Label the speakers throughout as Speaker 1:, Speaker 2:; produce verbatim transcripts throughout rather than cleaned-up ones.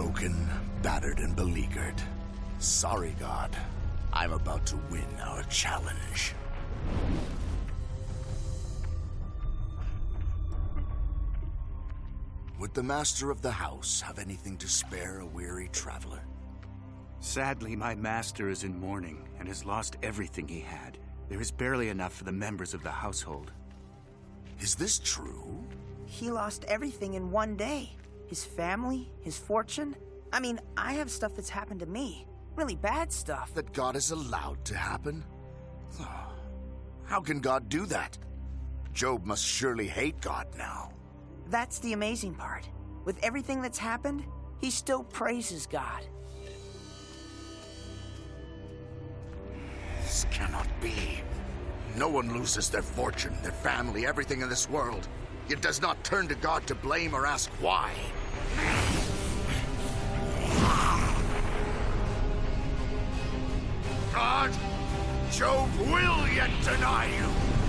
Speaker 1: broken, battered, and beleaguered. Sorry, God. I'm about to win our challenge. Would the master of the house have anything to spare a weary traveler?
Speaker 2: Sadly, my master is in mourning and has lost everything he had. There is barely enough for the members of the household.
Speaker 1: Is this true?
Speaker 3: He lost everything in one day. His family, his fortune. I mean, I have stuff that's happened to me. Really bad stuff.
Speaker 1: That God is allowed to happen? How can God do that? Job must surely hate God now.
Speaker 3: That's the amazing part. With everything that's happened, he still praises God.
Speaker 1: This cannot be. No one loses their fortune, their family, everything in this world, yet does not turn to God to blame or ask why. God, Job will yet deny you.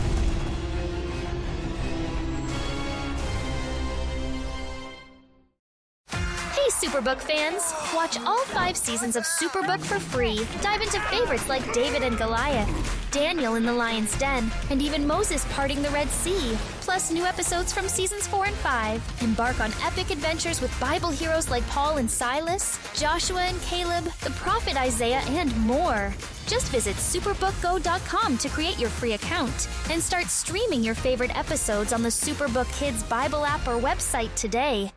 Speaker 4: Superbook fans, watch all five seasons of Superbook for free. Dive into favorites like David and Goliath, Daniel in the Lion's Den, and even Moses parting the Red Sea. Plus new episodes from seasons four and five. Embark on epic adventures with Bible heroes like Paul and Silas, Joshua and Caleb, the prophet Isaiah, and more. Just visit superbook go dot com to create your free account and start streaming your favorite episodes on the Superbook Kids Bible app or website today.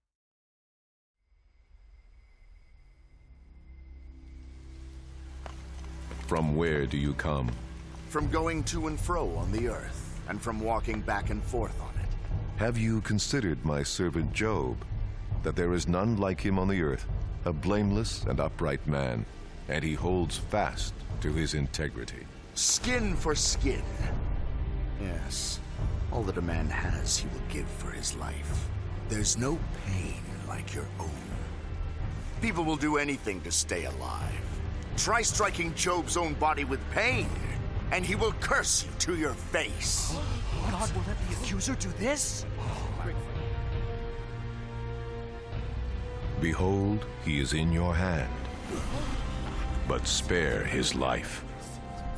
Speaker 5: From where do you come?
Speaker 1: From going to and fro on the earth, and from walking back and forth on it.
Speaker 5: Have you considered my servant Job, that there is none like him on the earth, a blameless and upright man, and he holds fast to his integrity?
Speaker 1: Skin for skin. Yes, all that a man has he will give for his life. There's no pain like your own. People will do anything to stay alive. Try striking Job's own body with pain, and he will curse you to your face.
Speaker 6: God will let the accuser do this?
Speaker 5: Behold, he is in your hand, but spare his life.